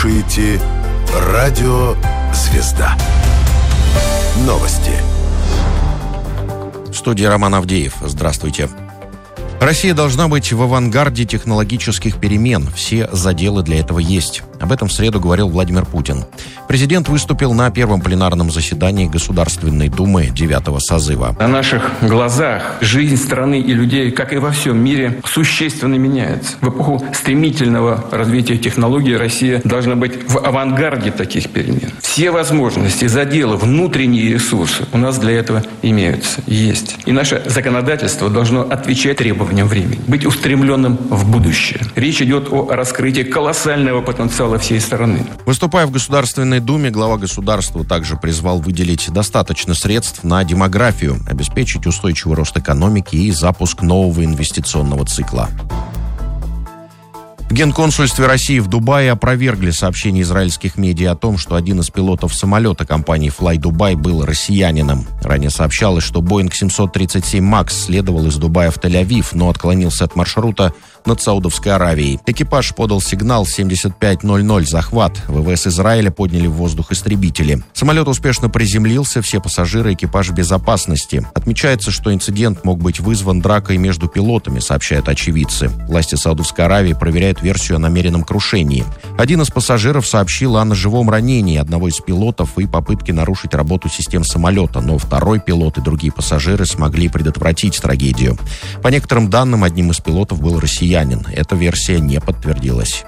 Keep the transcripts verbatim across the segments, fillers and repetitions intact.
слушаете «Радио Звезда». Новости. В студии Роман Авдеев. Здравствуйте. Россия должна быть в авангарде технологических перемен. Все заделы для этого есть. Об этом в среду говорил Владимир Путин. Президент выступил на первом пленарном заседании Государственной Думы девятого созыва. На наших глазах жизнь страны и людей, как и во всем мире, существенно меняется. В эпоху стремительного развития технологий Россия должна быть в авангарде таких перемен. Все возможности, заделы, внутренние ресурсы у нас для этого имеются, есть. И наше законодательство должно отвечать требованиям времени, быть устремленным в будущее. Речь идет о раскрытии колоссального потенциала всей страны. Выступая в Государственной Думе, глава государства также призвал выделить достаточно средств на демографию, обеспечить устойчивый рост экономики и запуск нового инвестиционного цикла. В Генконсульстве России в Дубае опровергли сообщение израильских медиа о том, что один из пилотов самолета компании Fly Dubai был россиянином. Ранее сообщалось, что Боинг семьсот тридцать семь макс следовал из Дубая в Тель-Авив, но отклонился от маршрута над Саудовской Аравией. Экипаж подал сигнал семьдесят пять ноль ноль захват. ВВС Израиля подняли в воздух истребители. Самолет успешно приземлился, все пассажиры экипажа в безопасности. Отмечается, что инцидент мог быть вызван дракой между пилотами, сообщают очевидцы. Власти Саудовской Аравии проверяют версию о намеренном крушении. Один из пассажиров сообщил о ножевом ранении одного из пилотов и попытке нарушить работу систем самолета, но второй пилот и другие пассажиры смогли предотвратить трагедию. По некоторым данным, одним из пилотов был россиянин. Эта версия не подтвердилась.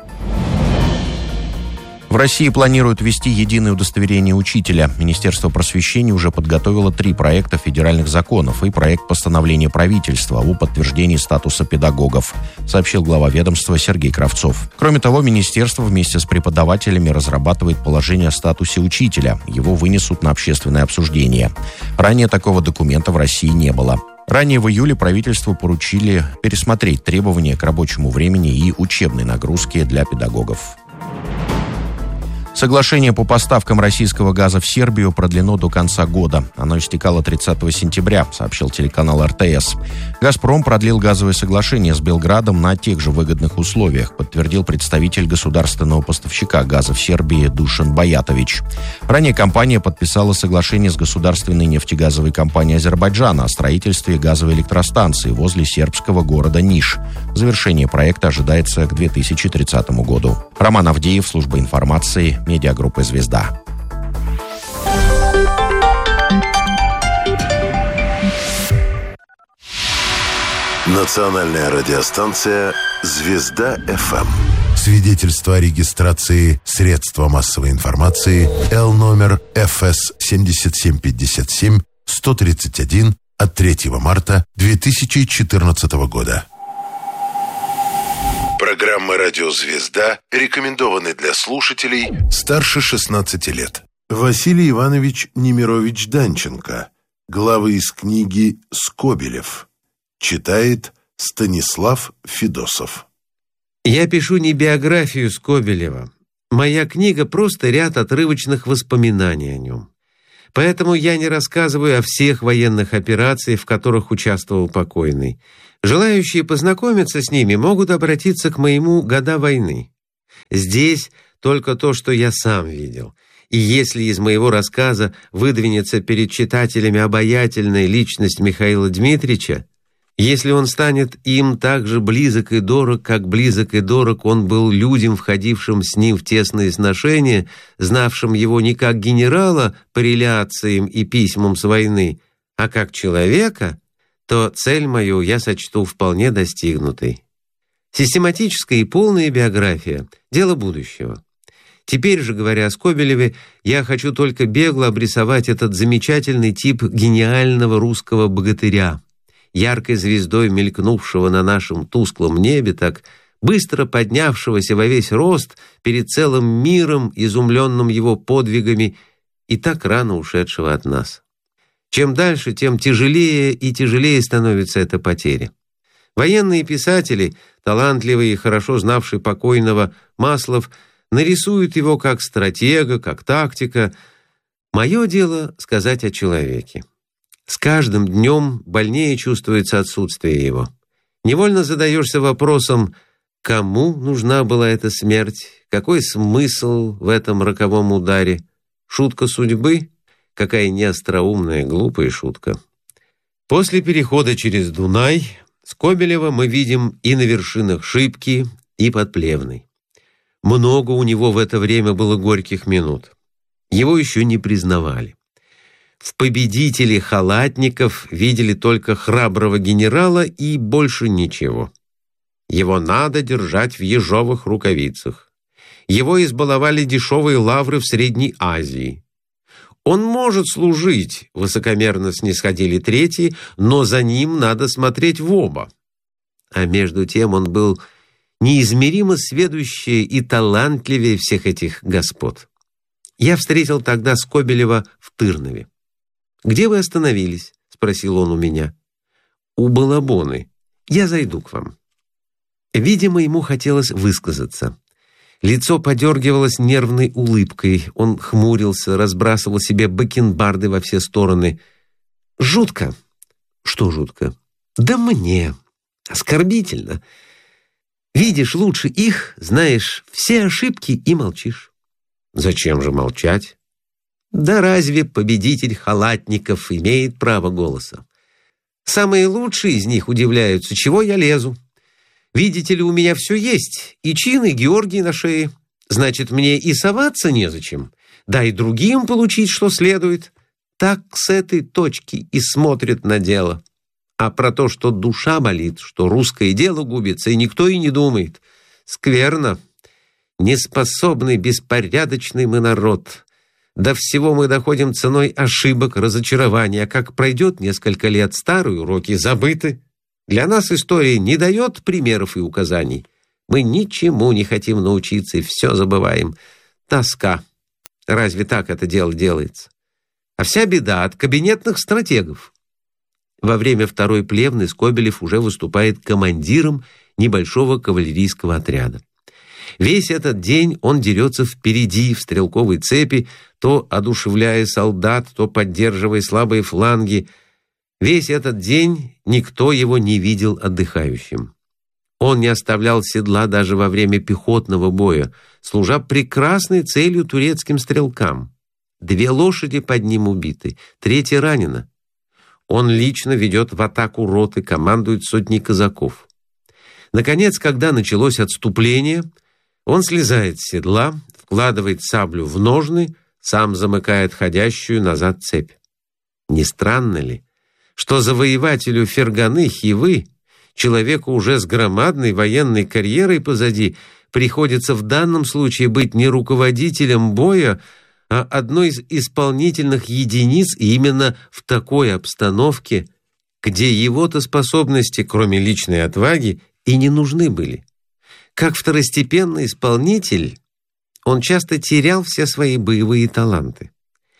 В России планируют ввести единое удостоверение учителя. Министерство просвещения уже подготовило три проекта федеральных законов и проект постановления правительства о подтверждении статуса педагогов, сообщил глава ведомства Сергей Кравцов. Кроме того, министерство вместе с преподавателями разрабатывает положение о статусе учителя. Его вынесут на общественное обсуждение. Ранее такого документа в России не было. Ранее в июле правительству поручили пересмотреть требования к рабочему времени и учебной нагрузке для педагогов. Соглашение по поставкам российского газа в Сербию продлено до конца года. Оно истекало тридцатого сентября, сообщил телеканал эр тэ эс. «Газпром» продлил газовое соглашение с Белградом на тех же выгодных условиях, подтвердил представитель государственного поставщика газа в Сербии Душан Баятович. Ранее компания подписала соглашение с государственной нефтегазовой компанией Азербайджана о строительстве газовой электростанции возле сербского города Ниш. Завершение проекта ожидается к две тысячи тридцатому году. Роман Авдеев, служба информации, медиагруппа «Звезда». Национальная радиостанция «Звезда эф эм». Свидетельство о регистрации средства массовой информации Л номер эф эс семь семь пять семь сто тридцать один от третьего марта две тысячи четырнадцатого года. Программа «Радио Звезда» рекомендованы для слушателей старше шестнадцати лет. Василий Иванович Немирович Данченко. Главы из книги «Скобелев». Читает Станислав Федосов. Я пишу не биографию Скобелева. Моя книга просто ряд отрывочных воспоминаний о нем. Поэтому я не рассказываю о всех военных операциях, в которых участвовал покойный. Желающие познакомиться с ними могут обратиться к моему «Года войны». Здесь только то, что я сам видел. И если из моего рассказа выдвинется перед читателями обаятельная личность Михаила Дмитриевича, если он станет им так же близок и дорог, как близок и дорог он был людям, входившим с ним в тесные сношения, знавшим его не как генерала по реляциям и письмам с войны, а как человека, то цель мою я сочту вполне достигнутой. Систематическая и полная биография – дело будущего. Теперь же, говоря о Скобелеве, я хочу только бегло обрисовать этот замечательный тип гениального русского богатыря, яркой звездой мелькнувшего на нашем тусклом небе, так быстро поднявшегося во весь рост перед целым миром, изумленным его подвигами, и так рано ушедшего от нас. Чем дальше, тем тяжелее и тяжелее становится эта потеря. Военные писатели, талантливые и хорошо знавшие покойного Маслов, нарисуют его как стратега, как тактика. Мое дело сказать о человеке. С каждым днем больнее чувствуется отсутствие его. Невольно задаешься вопросом, Кому нужна была эта смерть? Какой смысл в этом роковом ударе? Шутка судьбы? Какая неостроумная, глупая шутка. После перехода через Дунай Скобелева мы видим и на вершинах Шипки, и под Плевной. Много у него в это время было горьких минут. Его еще не признавали. В победителе халатников видели только храброго генерала и больше ничего. Его надо держать в ежовых рукавицах. Его избаловали дешевые лавры в Средней Азии. Он может служить, высокомерно снисходили третьи, но за ним надо смотреть в оба. А между тем он был неизмеримо сведущее и талантливее всех этих господ. Я встретил тогда Скобелева в Тырнове. «Где вы остановились?» — спросил он у меня. «У Балабоны. Я зайду к вам». Видимо, ему хотелось высказаться. Лицо подергивалось нервной улыбкой. Он хмурился, разбрасывал себе бакенбарды во все стороны. «Жутко». «Что жутко?» «Да мне. Оскорбительно. Видишь лучше их, знаешь все ошибки и молчишь». «Зачем же молчать?» «Да разве победитель халатников имеет право голоса? Самые лучшие из них удивляются, чего я лезу. Видите ли, у меня все есть, и чин, и Георгий на шее. Значит, мне и соваться незачем. Дай другим получить, что следует. Так с этой точки и смотрят на дело. А про то, что душа болит, что русское дело губится, и никто и не думает. Скверно. Неспособный, беспорядочный мы народ. До всего мы доходим ценой ошибок, разочарования. Как пройдет несколько лет, старые уроки забыты. Для нас история не дает примеров и указаний. Мы ничему не хотим научиться и все забываем. Тоска. Разве так это дело делается? А вся беда от кабинетных стратегов. Во время второй Плевны Скобелев уже выступает командиром небольшого кавалерийского отряда. Весь этот день он дерется впереди, в стрелковой цепи, то одушевляя солдат, то поддерживая слабые фланги. Весь этот день никто его не видел отдыхающим. Он не оставлял седла даже во время пехотного боя, служа прекрасной целью турецким стрелкам. Две лошади под ним убиты, третья ранена. Он лично ведет в атаку роты, командует сотней казаков. Наконец, когда началось отступление, он слезает с седла, вкладывает саблю в ножны, сам замыкает ходящую назад цепь. Не странно ли, что завоевателю Ферганы, Хивы, человеку уже с громадной военной карьерой позади, приходится в данном случае быть не руководителем боя, а одной из исполнительных единиц, и именно в такой обстановке, где его-то способности, кроме личной отваги, и не нужны были. Как второстепенный исполнитель, он часто терял все свои боевые таланты.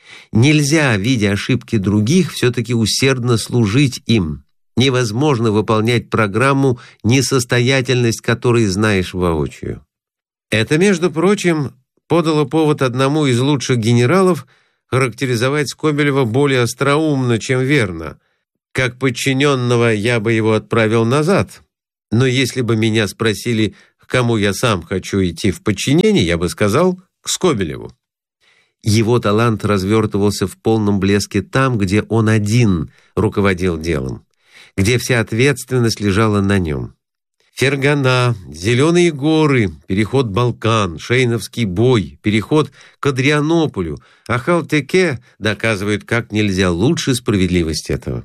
Нельзя, видя ошибки других, все-таки усердно служить им. Невозможно выполнять программу, несостоятельность которой знаешь воочию. Это, между прочим, подало повод одному из лучших генералов характеризовать Скобелева более остроумно, чем верно. Как подчиненного я бы его отправил назад. Но если бы меня спросили, к кому я сам хочу идти в подчинение, я бы сказал к Скобелеву. Его талант развертывался в полном блеске там, где он один руководил делом, где вся ответственность лежала на нем. Фергана, Зеленые горы, переход Балкан, Шейновский бой, переход к Адрианополю, Ахалтеке доказывают как нельзя лучше справедливость этого.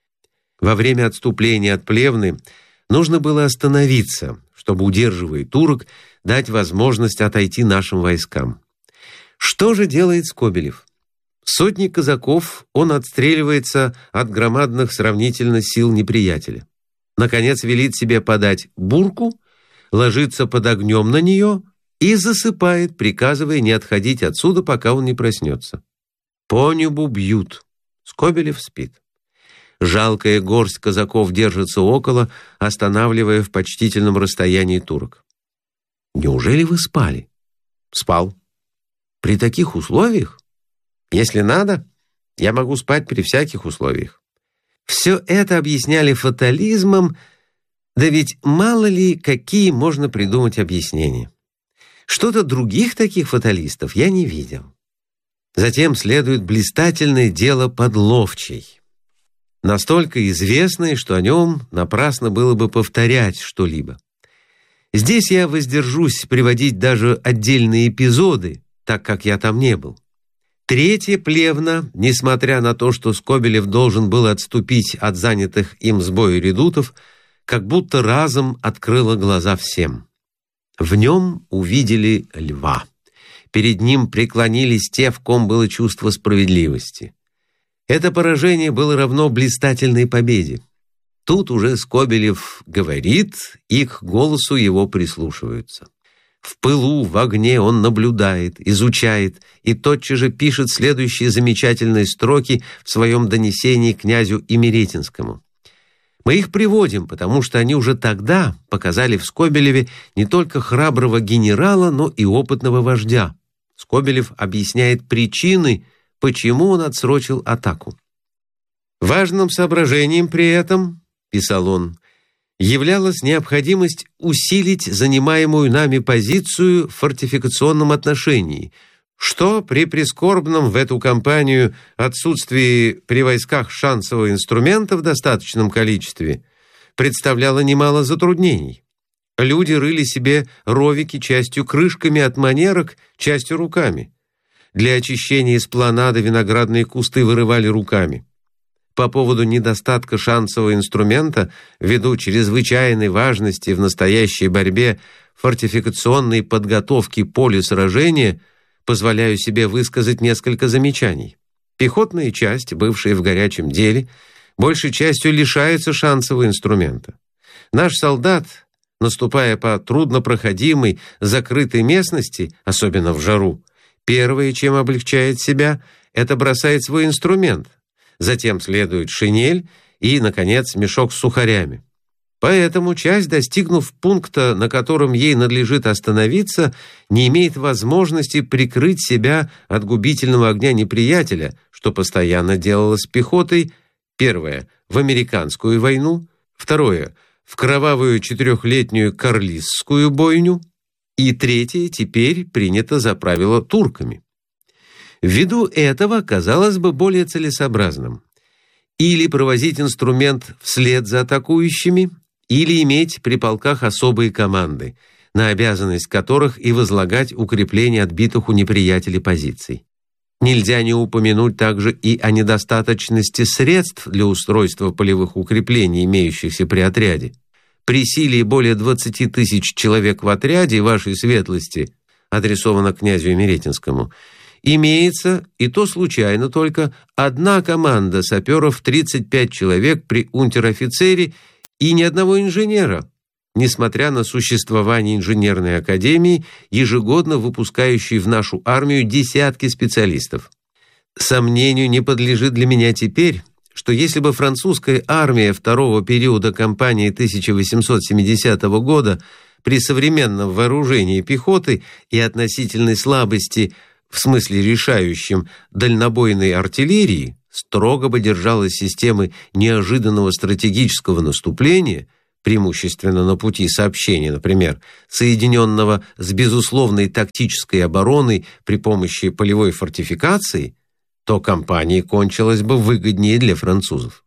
Во время отступления от Плевны нужно было остановиться, чтобы, удерживая турок, дать возможность отойти нашим войскам. Что же делает Скобелев? Сотни казаков он отстреливается от громадных сравнительно сил неприятеля. Наконец велит себе подать бурку, ложится под огнем на нее и засыпает, приказывая не отходить отсюда, пока он не проснется. По небу бьют. Скобелев спит. Жалкая горсть казаков держится около, останавливая в почтительном расстоянии турок. «Неужели вы спали?» «Спал. При таких условиях? Если надо, я могу спать при всяких условиях». Все это объясняли фатализмом, Да ведь мало ли, какие можно придумать объяснения. Что-то других таких фаталистов я не видел. Затем следует блистательное дело Подловчей. Настолько известное, что о нем напрасно было бы повторять что-либо. Здесь я воздержусь приводить даже отдельные эпизоды, так как я там не был. Третья Плевна, несмотря на то, что Скобелев должен был отступить от занятых им с бою редутов, как будто разом открыла глаза всем. В нем увидели льва. Перед ним преклонились те, в ком было чувство справедливости. Это поражение было равно блистательной победе. Тут уже Скобелев говорит, и к голосу его прислушиваются. В пылу, в огне он наблюдает, изучает и тотчас же пишет следующие замечательные строки в своем донесении князю Имеретинскому. Мы их приводим, потому что они уже тогда показали в Скобелеве не только храброго генерала, но и опытного вождя. Скобелев объясняет причины, почему он отсрочил атаку. Важным соображением при этом, писал он, являлась необходимость усилить занимаемую нами позицию в фортификационном отношении, что при прискорбном в эту кампанию отсутствии при войсках шансового инструмента в достаточном количестве представляло немало затруднений. Люди рыли себе ровики частью крышками от манерок, частью руками. Для очищения эспланады виноградные кусты вырывали руками. По поводу недостатка шансового инструмента, ввиду чрезвычайной важности в настоящей борьбе фортификационной подготовки поля сражения, позволяю себе высказать несколько замечаний. Пехотная часть, бывшая в горячем деле, большей частью лишается шансового инструмента. Наш солдат, наступая по труднопроходимой, закрытой местности, особенно в жару, первое, чем облегчает себя, это бросает свой инструмент. Затем следует шинель и, наконец, мешок с сухарями. Поэтому часть, достигнув пункта, на котором ей надлежит остановиться, не имеет возможности прикрыть себя от губительного огня неприятеля, что постоянно делалось с пехотой, первое, в американскую войну, второе, в кровавую четырехлетнюю Карлисскую бойню, и третье, теперь принято за правило турками. Ввиду этого казалось бы более целесообразным или провозить инструмент вслед за атакующими, или иметь при полках особые команды, на обязанность которых и возлагать укрепление отбитых у неприятелей позиций. Нельзя не упомянуть также и о недостаточности средств для устройства полевых укреплений, имеющихся при отряде. При силе более двадцати тысяч человек в отряде вашей светлости, адресовано князю Имеретинскому, имеется, и то случайно только, одна команда саперов тридцать пять человек при унтер-офицере и ни одного инженера, несмотря на существование инженерной академии, ежегодно выпускающей в нашу армию десятки специалистов. Сомнению не подлежит для меня теперь, что если бы французская армия второго периода кампании тысяча восемьсот семидесятого года при современном вооружении пехоты и относительной слабости в смысле решающем дальнобойной артиллерии, строго бы держалась системы неожиданного стратегического наступления, преимущественно на пути сообщения, например, соединенного с безусловной тактической обороной при помощи полевой фортификации, то кампания кончилась бы выгоднее для французов.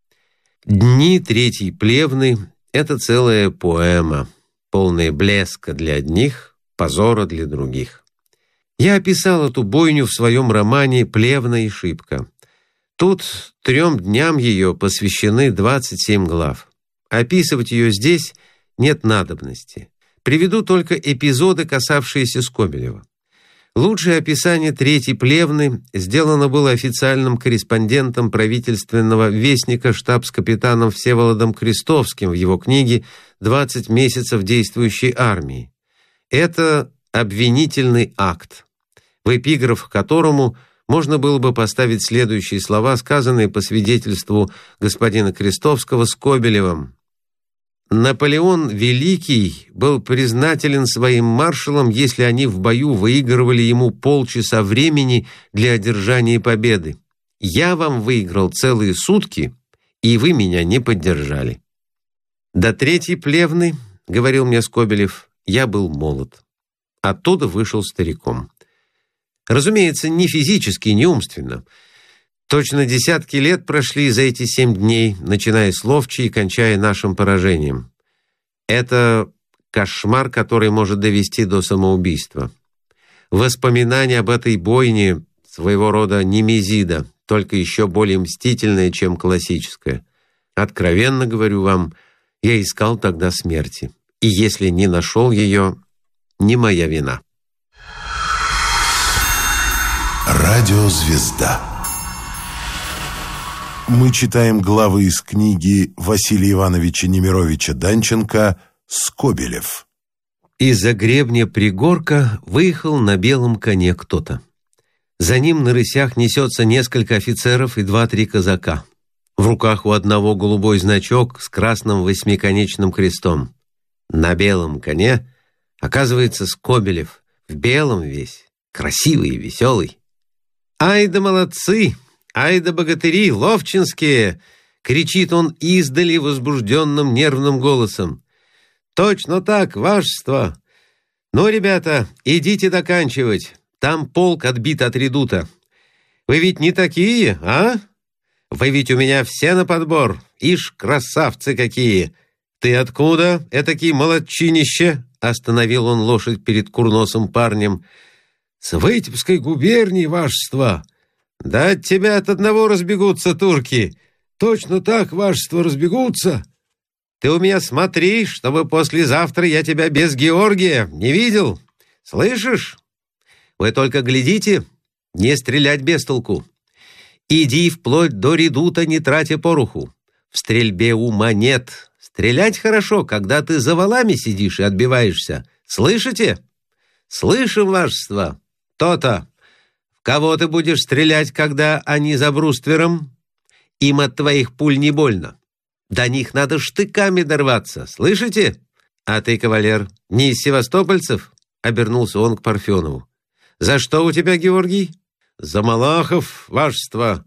Дни Третьей Плевны — это целая поэма, полная блеска для одних, позора для других. Я описал эту бойню в своем романе «Плевна и Шипка». Тут трем дням ее посвящены двадцать семь глав. Описывать ее здесь нет надобности. Приведу только эпизоды, касавшиеся Скобелева. Лучшее описание Третьей Плевны сделано было официальным корреспондентом правительственного вестника штабс-капитаном Всеволодом Крестовским в его книге «двадцать месяцев действующей армии». Это обвинительный акт, в эпиграф к которому можно было бы поставить следующие слова, сказанные по свидетельству господина Крестовского Скобелевым. «Наполеон Великий был признателен своим маршалам, если они в бою выигрывали ему полчаса времени для одержания победы. Я вам выиграл целые сутки, и вы меня не поддержали». До третьей плевны, говорил мне Скобелев, я был молод. Оттуда вышел стариком. Разумеется, не физически, не умственно. Точно десятки лет прошли за эти семь дней, начиная с Ловчей и кончая нашим поражением. Это кошмар, который может довести до самоубийства. Воспоминание об этой бойне своего рода немезида, только еще более мстительное, чем классическое. Откровенно говорю вам, я искал тогда смерти. И если не нашел ее, не моя вина. Радиозвезда. Мы читаем главы из книги Василия Ивановича Немировича Данченко «Скобелев». Из-за гребня пригорка выехал на белом коне кто-то. За ним на рысях несется несколько офицеров и два-три казака. В руках у одного голубой значок с красным восьмиконечным крестом. На белом коне оказывается Скобелев, в белом весь, красивый и веселый. «Ай да молодцы! Ай да богатыри, ловчинские!» — кричит он издали возбужденным нервным голосом. «Точно так, вашество! Ну, ребята, идите доканчивать. Там полк отбит от редута. Вы ведь не такие, а? Вы ведь у меня все на подбор. Ишь, красавцы какие! Ты откуда, этакий молодчинище?» — остановил он лошадь перед курносым парнем. «С Вытебской губернии, вашество!» «Да от тебя от одного разбегутся турки!» «Точно так, вашество, разбегутся!» «Ты у меня смотри, чтобы послезавтра я тебя без Георгия не видел! Слышишь? Вы только глядите, не стрелять без толку. Иди вплоть до редута, не тратя пороху. В стрельбе ума нет. Стрелять хорошо, когда ты за валами сидишь и отбиваешься. Слышите? Слышим, вашество? То-то. В кого ты будешь стрелять, когда они за бруствером? Им от твоих пуль не больно. До них надо штыками дорваться. Слышите? А ты, кавалер, не из севастопольцев?» — обернулся он к Парфенову. «За что у тебя, Георгий?» «За Малахов, вашество.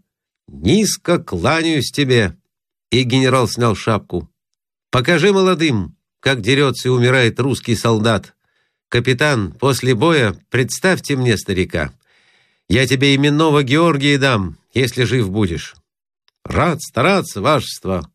Низко кланяюсь тебе». И генерал снял шапку. «Покажи молодым, как дерется и умирает русский солдат. Капитан, после боя представьте мне старика. Я тебе именного Георгия дам, если жив будешь». «Рад стараться, вашество».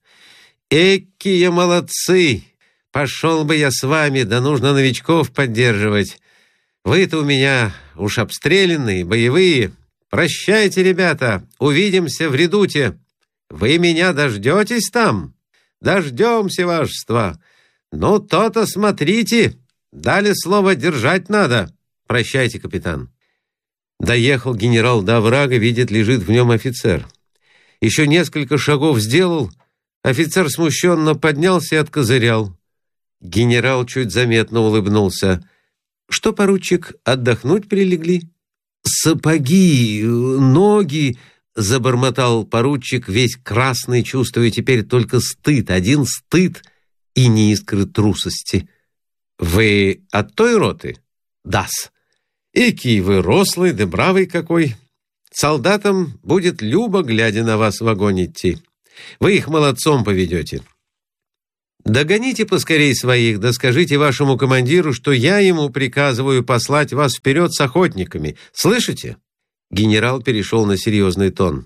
«Экие молодцы! Пошел бы я с вами, да нужно новичков поддерживать. Вы-то у меня уж обстрелянные, боевые. Прощайте, ребята, увидимся в редуте. Вы меня дождетесь там?» «Дождемся, вашество. Ну, то-то смотрите. Дали слово, держать надо. Прощайте, капитан». Доехал генерал до оврага, видит, лежит в нем офицер. Еще несколько шагов сделал, офицер смущенно поднялся и откозырял. Генерал чуть заметно улыбнулся. «Что, поручик, отдохнуть прилегли?» «Сапоги, ноги», — забормотал поручик, весь красный, чувствуя теперь только стыд, один стыд и ни искры трусости. «Вы от той роты?» «Да-с». «Экий вы рослый да бравый какой! Солдатам будет любо, глядя на вас в огонь идти. Вы их молодцом поведете. Догоните поскорей своих, да скажите вашему командиру, что я ему приказываю послать вас вперед с охотниками. Слышите?» Генерал перешел на серьезный тон.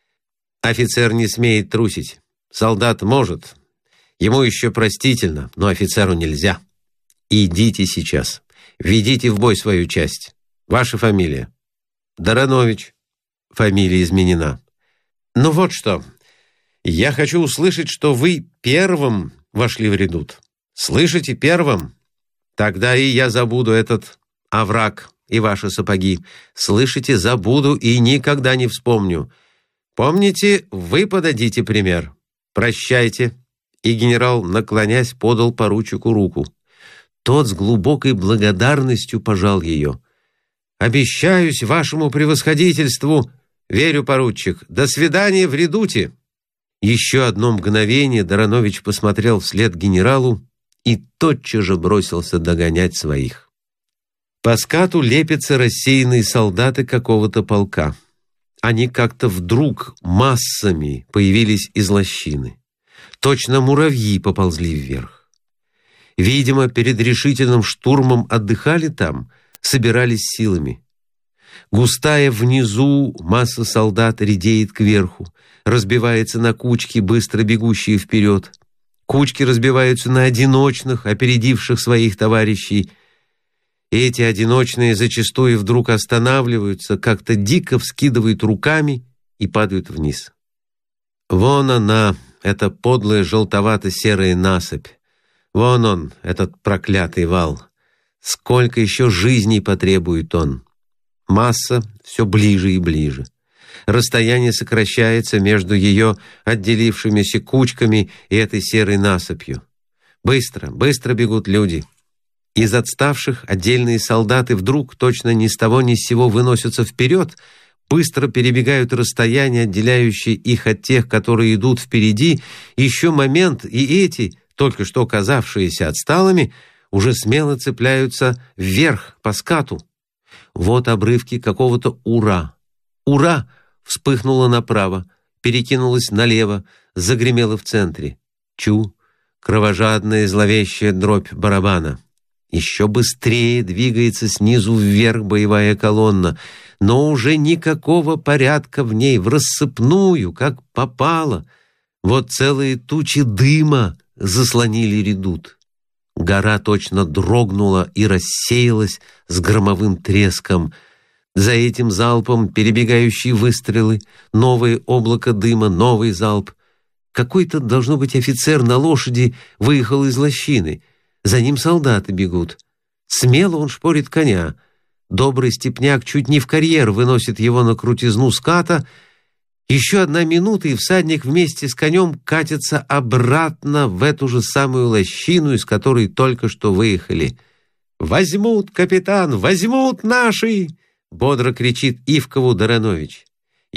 «Офицер не смеет трусить. Солдат может. Ему еще простительно, но офицеру нельзя. Идите сейчас. Ведите в бой свою часть. Ваша фамилия?» «Даранович». Фамилия изменена. «Ну вот что. Я хочу услышать, что вы первым вошли в редут. Слышите, первым? Тогда и я забуду этот овраг и ваши сапоги. Слышите, забуду и никогда не вспомню. Помните, вы подадите пример. Прощайте». И генерал, наклонясь, подал поручику руку. Тот с глубокой благодарностью пожал ее. «Обещаюсь вашему превосходительству. Верю, поручик. До свидания в редуте». Еще одно мгновение Даранович посмотрел вслед генералу и тотчас же бросился догонять своих. По скату лепятся рассеянные солдаты какого-то полка. Они как-то вдруг массами появились из лощины. Точно муравьи поползли вверх. Видимо, перед решительным штурмом отдыхали там, собирались силами. Густая внизу масса солдат редеет кверху, разбивается на кучки, быстро бегущие вперед. Кучки разбиваются на одиночных, опередивших своих товарищей. Эти одиночные зачастую вдруг останавливаются, как-то дико вскидывают руками и падают вниз. Вон она, эта подлая желтовато-серая насыпь. Вон он, этот проклятый вал. Сколько еще жизней потребует он? Масса все ближе и ближе. Расстояние сокращается между ее отделившимися кучками и этой серой насыпью. Быстро, быстро бегут люди. Из отставших отдельные солдаты вдруг точно ни с того ни с сего выносятся вперед, быстро перебегают расстояние, отделяющее их от тех, которые идут впереди. Еще момент, и эти, только что казавшиеся отсталыми, уже смело цепляются вверх по скату. Вот обрывки какого-то «Ура!». «Ура!» вспыхнуло направо, перекинулось налево, загремело в центре. Чу! Кровожадная зловещая дробь барабана. Еще быстрее двигается снизу вверх боевая колонна, но уже никакого порядка в ней, в рассыпную, как попало. Вот целые тучи дыма заслонили редут. Гора точно дрогнула и рассеялась с громовым треском. За этим залпом перебегающие выстрелы, новое облако дыма, новый залп. Какой-то, должно быть, офицер на лошади выехал из лощины. За ним солдаты бегут. Смело он шпорит коня. Добрый степняк чуть не в карьер выносит его на крутизну ската. Еще одна минута, и всадник вместе с конем катится обратно в эту же самую лощину, из которой только что выехали. «Возьмут, капитан, возьмут наши!» — бодро кричит Ивкову Доронович.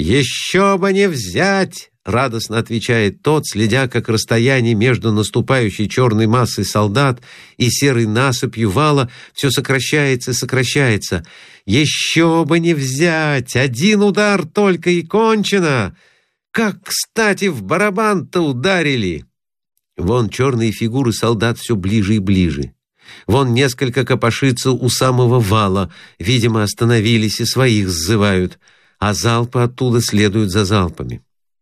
«Еще бы не взять!» — радостно отвечает тот, следя, как расстояние между наступающей черной массой солдат и серой насыпью вала все сокращается и сокращается. «Еще бы не взять! Один удар только и кончено! Как, кстати, в барабан-то ударили!» Вон черные фигуры солдат все ближе и ближе. Вон несколько копошится у самого вала, видимо, остановились и своих сзывают, а залпы оттуда следуют за залпами.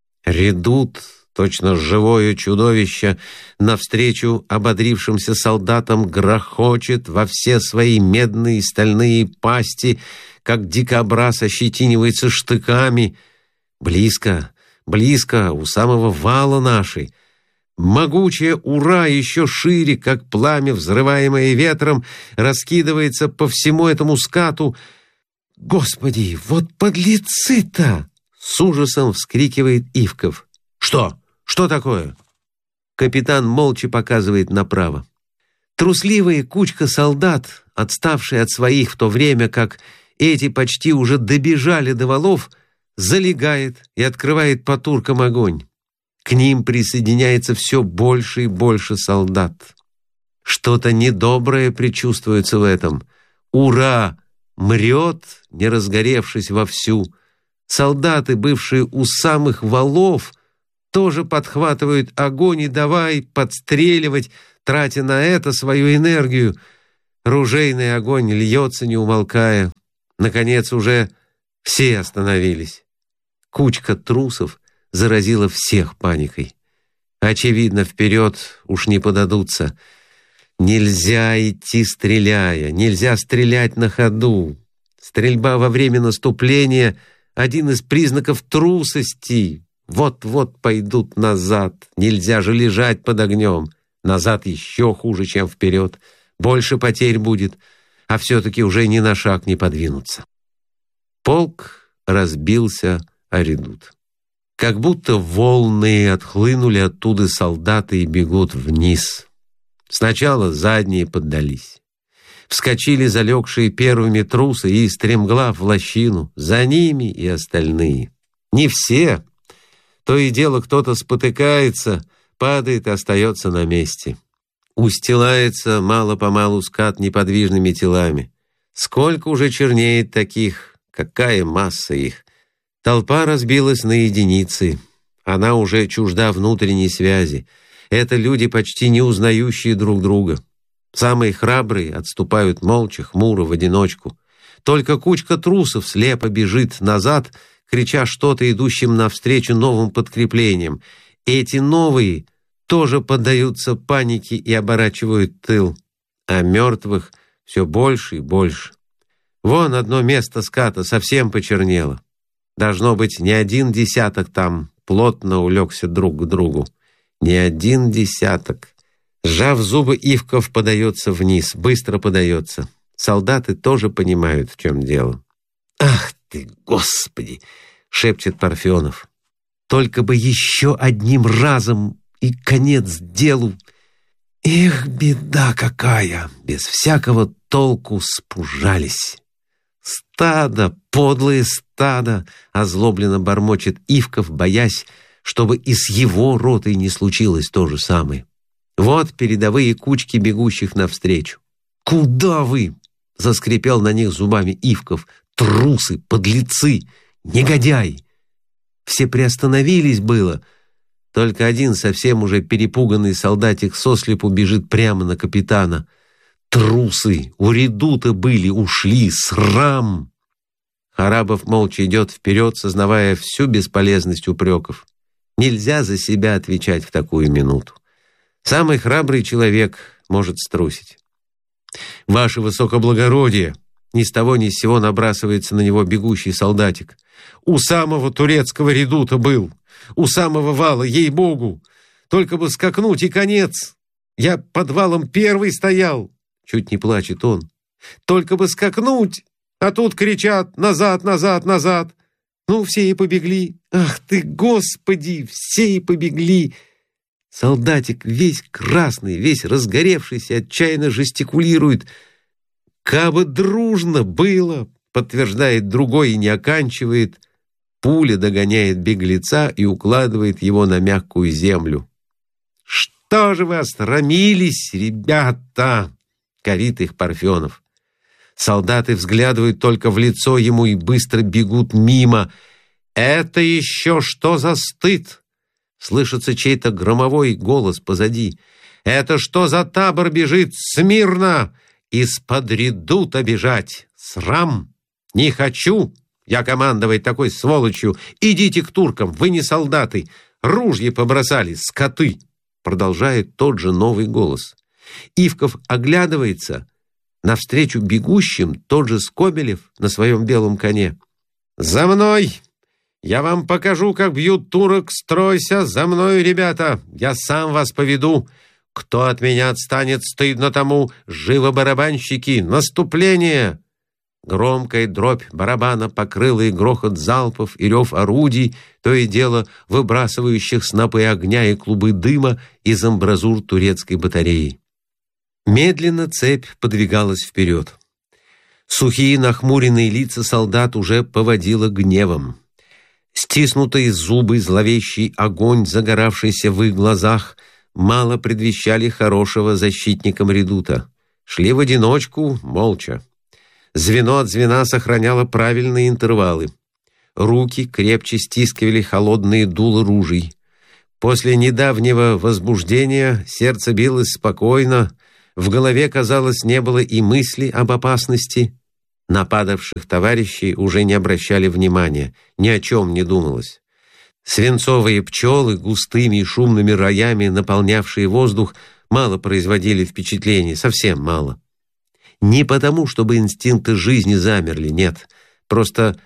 Редут, точно живое чудовище, навстречу ободрившимся солдатам грохочет во все свои медные стальные пасти, как дикобраз ощетинивается штыками. Близко, близко, у самого вала нашей. Могучее «Ура» еще шире, как пламя, взрываемое ветром, раскидывается по всему этому скату. «Господи, вот подлецы-то!» — с ужасом вскрикивает Ивков. «Что? Что такое?» Капитан молча показывает направо. Трусливая кучка солдат, отставшая от своих в то время, как эти почти уже добежали до валов, залегает и открывает по туркам огонь. К ним присоединяется все больше и больше солдат. Что-то недоброе предчувствуется в этом. «Ура!» мрет, не разгоревшись вовсю. Солдаты, бывшие у самых валов, тоже подхватывают огонь и давай подстреливать, тратя на это свою энергию. Ружейный огонь льется, не умолкая. Наконец уже все остановились. Кучка трусов заразила всех паникой. Очевидно, вперед уж не подадутся. Нельзя идти стреляя, нельзя стрелять на ходу. Стрельба во время наступления — один из признаков трусости. Вот-вот пойдут назад. Нельзя же лежать под огнем. Назад еще хуже, чем вперед. Больше потерь будет, а все-таки уже ни на шаг не подвинуться. Полк разбился о редут. Как будто волны отхлынули оттуда солдаты и бегут вниз. Сначала задние поддались. Вскочили залегшие первыми трусы и, стремглав в лощину, за ними и остальные. Не все. То и дело кто-то спотыкается, падает и остается на месте. Устилается мало-помалу скат неподвижными телами. Сколько уже чернеет таких, какая масса их. Толпа разбилась на единицы. Она уже чужда внутренней связи. Это люди, почти не узнающие друг друга. Самые храбрые отступают молча, хмуро, в одиночку. Только кучка трусов слепо бежит назад, крича что-то идущим навстречу новым подкреплениям. Эти новые тоже поддаются панике и оборачивают тыл, а мертвых все больше и больше. Вон одно место ската совсем почернело. Должно быть, не один десяток там плотно улегся друг к другу. Не один десяток. Сжав зубы, Ивков подается вниз, быстро подается. Солдаты тоже понимают, в чем дело. «Ах ты, Господи!» — шепчет Парфенов. «Только бы еще одним разом и конец делу!» Эх, беда какая! Без всякого толку спужались. «Стадо, подлые стадо!» — озлобленно бормочет Ивков, боясь, чтобы и с его ротой не случилось то же самое. Вот передовые кучки бегущих навстречу. «Куда вы?» — заскрипел на них зубами Ивков. «Трусы, подлецы, негодяй!» Все приостановились было. Только один совсем уже перепуганный солдатик сослепу бежит прямо на капитана. «Трусы! У редута были, ушли! Срам!» Харабов молча идет вперед, сознавая всю бесполезность упреков. Нельзя за себя отвечать в такую минуту. Самый храбрый человек может струсить. «Ваше высокоблагородие!» Ни с того ни с сего набрасывается на него бегущий солдатик. «У самого турецкого редута был! У самого вала, ей-богу! Только бы скакнуть и конец! Я под валом первый стоял!» Чуть не плачет он. «Только бы скакнуть! А тут кричат: назад, назад, назад!» Ну, все и побегли. Ах ты, Господи, все и побегли. Солдатик весь красный, весь разгоревшийся, отчаянно жестикулирует. «Кабы дружно было!» — подтверждает другой и не оканчивает. Пуля догоняет беглеца и укладывает его на мягкую землю. «Что же вы осрамились, ребята?» — корит их Парфенов. Солдаты взглядывают только в лицо ему и быстро бегут мимо. «Это еще что за стыд?» Слышится чей-то громовой голос позади. «Это что за табор бежит? Смирно! Из-под редута бежать! Срам! Не хочу я командовать такой сволочью! Идите к туркам, вы не солдаты! Ружья побросали, скоты!» Продолжает тот же новый голос. Ивков оглядывается. Навстречу бегущим тот же Скобелев на своем белом коне. «За мной! Я вам покажу, как бьют турок! Стройся! За мной, ребята! Я сам вас поведу! Кто от меня отстанет, стыдно тому! Живо, барабанщики! Наступление!» Громкая дробь барабана покрыла и грохот залпов, и рев орудий, то и дело выбрасывающих снопы огня и клубы дыма из амбразур турецкой батареи. Медленно цепь подвигалась вперед. Сухие нахмуренные лица солдат уже поводило гневом. Стиснутые зубы, зловещий огонь, загоравшийся в их глазах, мало предвещали хорошего защитникам редута. Шли в одиночку, молча. Звено от звена сохраняло правильные интервалы. Руки крепче стискивали холодные дула ружей. После недавнего возбуждения сердце билось спокойно, в голове, казалось, не было и мысли об опасности. Нападавших товарищей уже не обращали внимания, ни о чем не думалось. Свинцовые пчелы, густыми и шумными роями, наполнявшие воздух, мало производили впечатления, совсем мало. Не потому, чтобы инстинкты жизни замерли, нет. Просто